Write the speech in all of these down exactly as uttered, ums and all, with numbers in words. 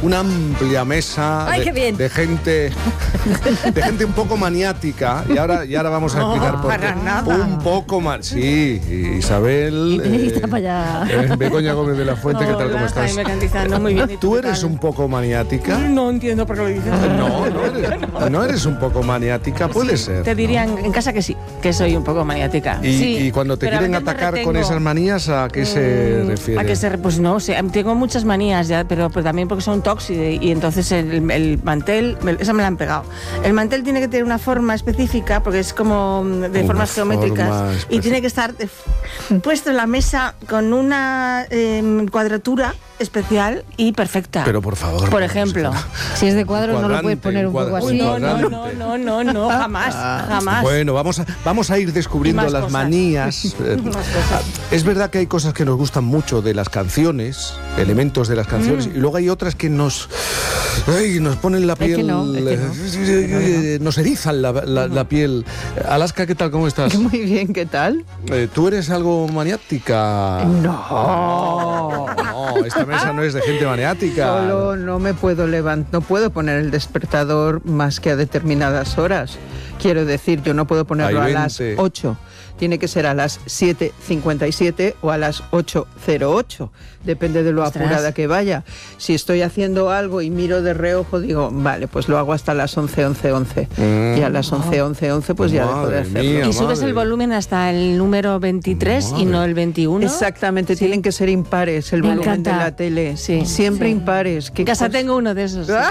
una amplia mesa Ay, de, qué bien. de gente de gente un poco maniática y ahora, y ahora vamos a explicar No, por qué. para nada. Un poco más. Sí, Isabel. Eh, para allá. eh, Begoña Gómez de la Fuente, ¿qué tal? ¿Cómo Hola, estás? Jaime Cantizano, muy bien. ¿Y ¿Tú qué eres tal? un poco maniática? No entiendo por qué lo dices. No, no eres, no eres un poco maniática, puede Sí, ser. Te dirían en casa que sí, que soy un poco maniática. Y, Sí, y cuando te pero a quieren veces me atacar con retengo. esas manías, ¿a qué se Mm, refiere? ¿A qué se re- Pues no sé, tengo muchas manías ya, pero, pero también porque son tocs y, y entonces el, el mantel, me- esa me la han pegado. El mantel tiene que tener una forma específica porque es como de Una formas geométricas forma y específica. tiene que estar eh, puesto en la mesa con una eh, cuadratura especial y perfecta. Pero por favor. Por ejemplo. Si es de cuadro, no lo puedes Cuadrante, poner un poco cuadra- así. No, no, no, cuadrante. no, no, no, jamás, jamás. Bueno, vamos a, vamos a ir descubriendo Y más las cosas. manías. Eh, Más cosas. Es verdad que hay cosas que nos gustan mucho de las canciones, elementos de las canciones, y luego hay otras que nos, ay, nos ponen la que piel, no, es que no. eh, nos erizan la, la- la piel. Alaska, ¿qué tal? ¿Cómo estás? Muy bien, ¿qué tal? Eh, ¿Tú eres algo maniática? No. No, esta mesa no es de gente maniática. Solo no me puedo levantar, no puedo poner el despertador más que a determinadas horas. Quiero decir, yo no puedo ponerlo Ay, a las vente. ocho. Tiene que ser a las siete cincuenta y siete o a las ocho cero ocho. Depende de lo Ostras. apurada que vaya. Si estoy haciendo algo y miro de reojo, digo, vale, pues lo hago hasta las once, once, once. Mm. Y a las once, once, once, pues ya dejo de Madre hacerlo. mía. Y subes madre. el volumen hasta el número veintitrés y no el veintiuno. Exactamente, tienen que ser impares el Me volumen de encanta. la tele. Sí, Siempre sí. impares. ¿Qué En casa cosa? tengo uno de esos. sí.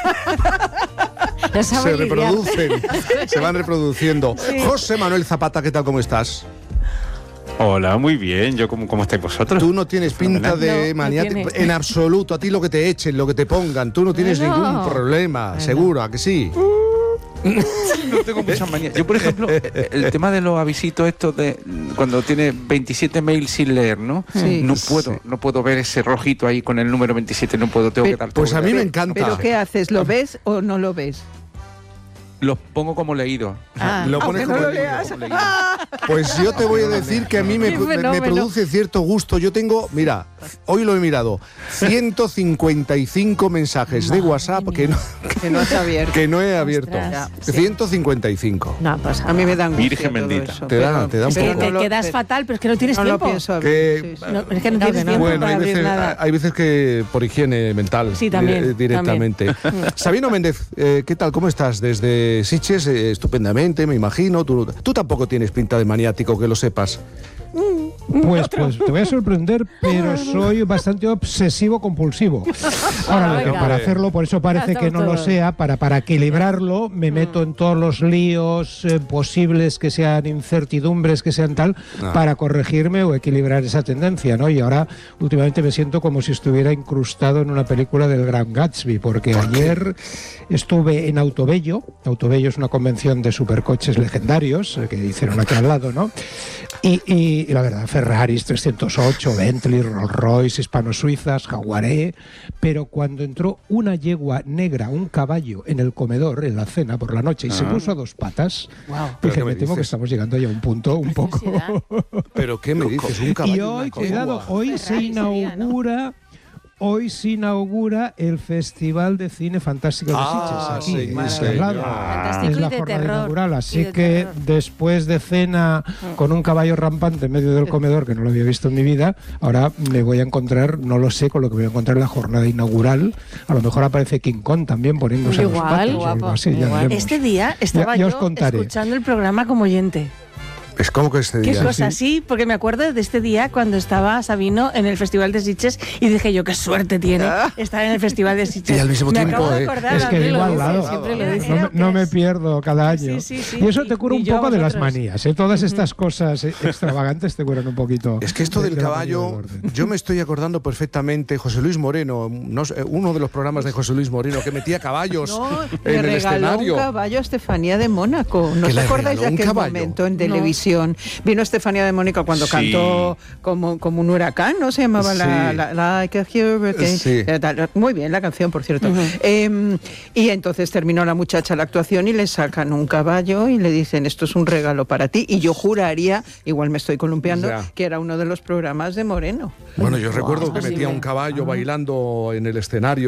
No Se sabe lidiar. reproducen, se van reproduciendo. José Manuel Zapata, ¿qué tal? ¿Cómo estás? Hola, muy bien. ¿Yo cómo, cómo estáis vosotros? Tú no tienes pinta de No, no maniático, tiene. en absoluto. A ti lo que te echen, lo que te pongan, tú no tienes Bueno. ningún problema, seguro, ¿a que sí? No tengo muchas manías. Yo, por ejemplo, el tema de los avisitos estos de cuando tiene veintisiete mails sin leer, ¿no? Sí. No puedo, no puedo ver ese rojito ahí con el número veintisiete, no puedo, tengo Pe- que dar Pues todo. a mí me encanta. ¿Pero qué haces? ¿Lo ves o no lo ves? Los pongo como leído. Ah. Lo pones Aunque no como lo el libro. leas. Como leído. Pues yo te voy a decir que a mí me, Qué me- me fenómeno. produce cierto gusto. Yo tengo, mira, hoy lo he mirado, ciento cincuenta y cinco mensajes de WhatsApp que no, Que no has abierto. que no he abierto. Ostras, sí. ciento cincuenta y cinco. No pasa A mí me dan Virgen bendita. Te da- te da un Que poco. te lo- quedas pero- fatal, pero es que no tienes no tiempo. lo pienso Que- abrir. sí, sí. No, es que no Claro tienes que no. tiempo Bueno, para hay abrir veces, nada. hay veces que por higiene mental Sí, también, dire- directamente. Sabino Méndez, eh, ¿qué tal? ¿Cómo estás? Desde Sitges, eh, estupendamente, me imagino. Tú, tú tampoco tienes pinta de maniático, que lo sepas. Pues, pues te voy a sorprender, pero soy bastante obsesivo compulsivo. Ahora, lo que Venga. para hacerlo, por eso parece Ya que no estamos lo todos. sea, para, para equilibrarlo, me meto en todos los líos eh, posibles que sean incertidumbres, que sean tal, Ah. para corregirme o equilibrar esa tendencia, ¿no? Y ahora, últimamente me siento como si estuviera incrustado en una película del Gran Gatsby, porque ayer estuve en Autobello. Autobello es una convención de supercoches legendarios eh, que hicieron aquí al lado, ¿no? Y, y- y la verdad, Ferraris trescientos ocho, Bentley, Rolls Royce, hispano-suizas, Jaguaré, pero cuando entró una yegua negra, un caballo, en el comedor, en la cena por la noche, y se puso a dos patas, ¿Pero dije, qué me me temo que dices? estamos llegando ya a un punto un poco... ¿Pero qué me dices? Un caballo. Y una hoy, yegua. cuidado, hoy se Ferrari sería, ¿no? inaugura... Hoy se inaugura el Festival de Cine Fantástico de Ah, Sitges, aquí, sí, al señor. lado. Fantástico Es la y de jornada terror. inaugural, Y así de que terror. después de cena con un caballo rampante en medio del comedor, que no lo había visto en mi vida, ahora me voy a encontrar, no lo sé, con lo que me voy a encontrar en la jornada inaugural. A lo mejor aparece King Kong también poniéndose a dos Igual, patas o guapo, algo así, ya igual. veremos. Este día estaba Ya- ya os yo contaré. escuchando el programa como oyente. Es como que este Qué día. cosa, sí, porque me acuerdo de este día cuando estaba Sabino en el Festival de Sitges y dije yo, qué suerte tiene estar en el Festival de Sitges. Y al mismo me tiempo, acabo de ¿eh? acordar, Es que Andrés vivo lo al dice, lado. siempre lo Era- dice. No, me- no me Es- pierdo cada año. Sí, sí, sí. Y eso Y- te cura y un yo a poco de las vosotros. manías, ¿eh? Todas estas cosas eh, extravagantes te curan un poquito. Es que esto de- del de la manía caballo, del orden. yo me estoy acordando perfectamente, José Luis Moreno, no sé, uno de los programas de José Luis Moreno que metía caballos No, en le el regaló escenario. un caballo a Estefanía de Mónaco. ¿No ¿Que os le acordáis de regaló un aquel caballo? momento en No. televisión? Vino Estefanía de Mónaco cuando Sí. cantó como, como un huracán, ¿no? Se llamaba la, Sí. la- Like a Hurricane. Sí. Eh, tal. Muy bien la canción, por cierto. Eh, y entonces terminó la muchacha la actuación y le sacan un caballo y le dicen, esto es un regalo para ti. Y yo juraría, igual me estoy columpiando, Ya. que era uno de los programas de Moreno. Bueno, yo recuerdo que posible. metía un caballo bailando en el escenario.